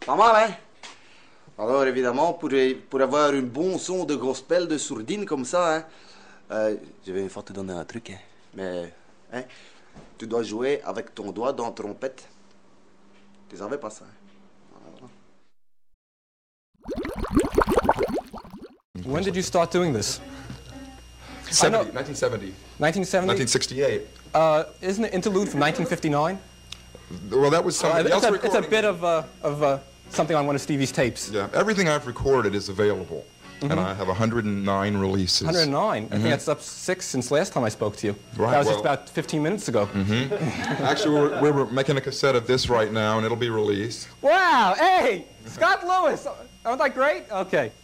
Pas mal, hein? Alors, évidemment, pour avoir un bon son de gospel, de sourdine comme ça, hein, je vais une fois te donner un truc, hein. Mais, hein, tu dois jouer avec ton doigt dans la trompette. Tu savais pas ça, hein? When did you start doing this? 1970. 1970? 1968. Isn't it Interlude from 1959? Well, that was somebody else recording. It's a bit of something on one of Stevie's tapes. Yeah, everything I've recorded is available. And I have 109 releases. 109? I think that's up 6 since last time I spoke to you. Right, That was well, just about 15 minutes ago. Actually, we're making a cassette of this right now, and it'll be released. Wow, hey, Scott Lewis, aren't that great? Okay.